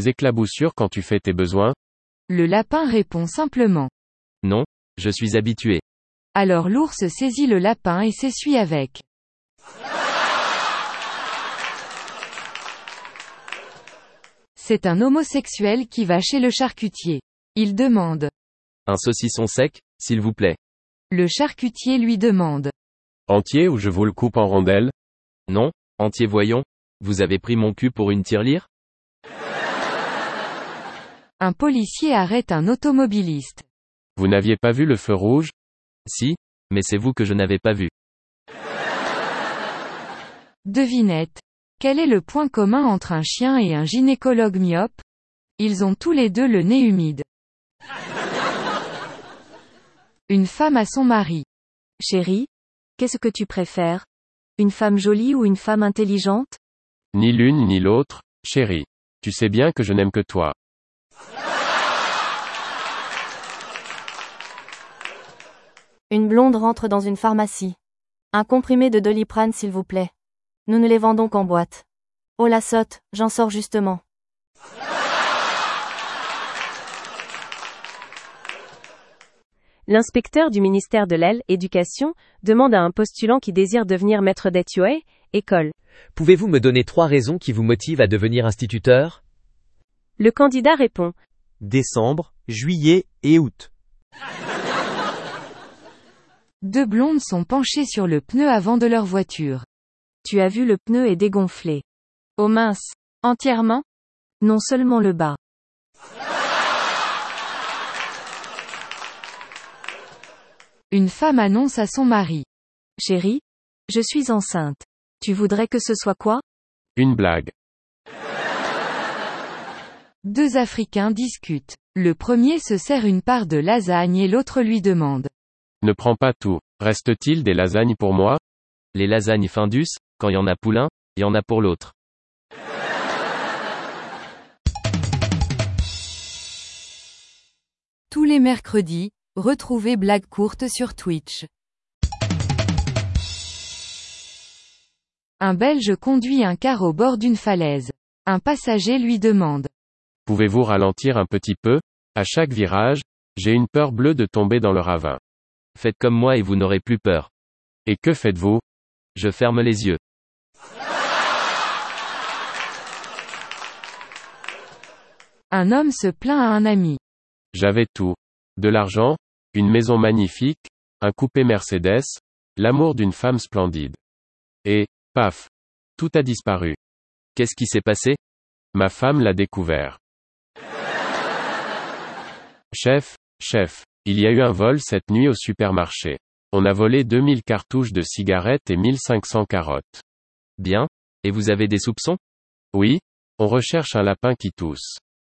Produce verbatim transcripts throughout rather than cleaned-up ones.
des éclaboussures quand tu fais tes besoins? Le lapin répond simplement. Non, je suis habitué. Alors l'ours saisit le lapin et s'essuie avec. C'est un homosexuel qui va chez le charcutier. Il demande. Un saucisson sec, s'il vous plaît. Le charcutier lui demande. Entier ou je vous le coupe en rondelles? Non, entier voyons. Vous avez pris mon cul pour une tirelire? Un policier arrête un automobiliste. Vous n'aviez pas vu le feu rouge? Si, mais c'est vous que je n'avais pas vu. Devinette. Quel est le point commun entre un chien et un gynécologue myope? Ils ont tous les deux le nez humide. Une femme à son mari. Chérie, qu'est-ce que tu préfères? Une femme jolie ou une femme intelligente? Ni l'une ni l'autre, chérie. Tu sais bien que je n'aime que toi. Une blonde rentre dans une pharmacie. Un comprimé de Doliprane s'il vous plaît. Nous ne les vendons qu'en boîte. Oh la sotte, j'en sors justement. L'inspecteur du ministère de l'Éducation demande à un postulant qui désire devenir maître d'école, école. Pouvez-vous me donner trois raisons qui vous motivent à devenir instituteur? Le candidat répond. Décembre, juillet et août. Deux blondes sont penchées sur le pneu avant de leur voiture. Tu as vu le pneu est dégonflé. Oh mince. Entièrement? Non seulement le bas. Une femme annonce à son mari. Chérie, je suis enceinte. Tu voudrais que ce soit quoi? Une blague. Deux Africains discutent. Le premier se sert une part de lasagne et l'autre lui demande. Ne prends pas tout. Reste-t-il des lasagnes pour moi? Les lasagnes Findus, quand y en a pour l'un, y en a pour l'autre. Tous les mercredis, retrouvez Blague courte sur Twitch. Un Belge conduit un car au bord d'une falaise. Un passager lui demande. Pouvez-vous ralentir un petit peu? À chaque virage, j'ai une peur bleue de tomber dans le ravin. Faites comme moi et vous n'aurez plus peur. Et que faites-vous? Je ferme les yeux. Un homme se plaint à un ami. J'avais tout. De l'argent, une maison magnifique, un coupé Mercedes, l'amour d'une femme splendide. Et, paf, tout a disparu. Qu'est-ce qui s'est passé? Ma femme l'a découvert. Chef, chef, il y a eu un vol cette nuit au supermarché. On a volé deux mille cartouches de cigarettes et mille cinq cents carottes. Bien. Et vous avez des soupçons? Oui, on recherche un lapin qui tousse.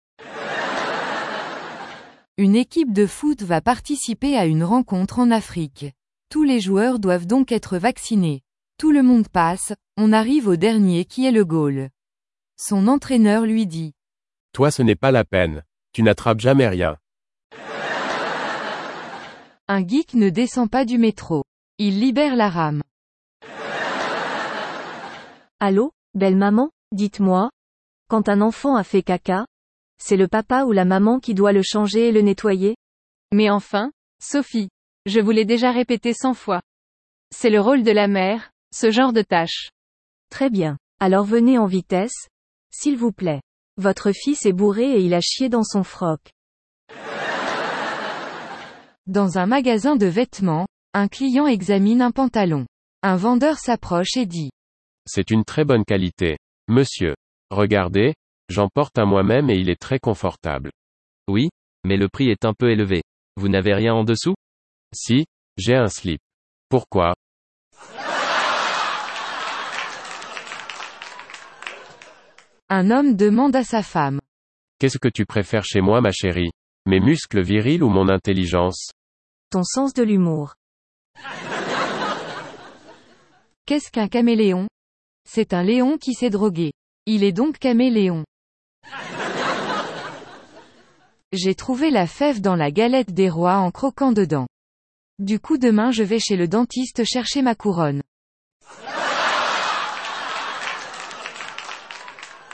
Une équipe de foot va participer à une rencontre en Afrique. Tous les joueurs doivent donc être vaccinés. Tout le monde passe, on arrive au dernier qui est le goal. Son entraîneur lui dit. Toi ce n'est pas la peine. Tu n'attrapes jamais rien. Un geek ne descend pas du métro. Il libère la rame. Allô, belle maman, dites-moi. Quand un enfant a fait caca, c'est le papa ou la maman qui doit le changer et le nettoyer? Mais enfin, Sophie, je vous l'ai déjà répété cent fois. C'est le rôle de la mère, ce genre de tâche. Très bien. Alors venez en vitesse, s'il vous plaît. Votre fils est bourré et il a chié dans son froc. Dans un magasin de vêtements, un client examine un pantalon. Un vendeur s'approche et dit. C'est une très bonne qualité. Monsieur. Regardez, j'en porte un moi-même et il est très confortable. Oui, mais le prix est un peu élevé. Vous n'avez rien en dessous? Si, j'ai un slip. Pourquoi? Un homme demande à sa femme. Qu'est-ce que tu préfères chez moi ma chérie? Mes muscles virils ou mon intelligence? Ton sens de l'humour. Qu'est-ce qu'un caméléon? C'est un léon qui s'est drogué. Il est donc caméléon. J'ai trouvé la fève dans la galette des rois en croquant dedans. Du coup demain je vais chez le dentiste chercher ma couronne.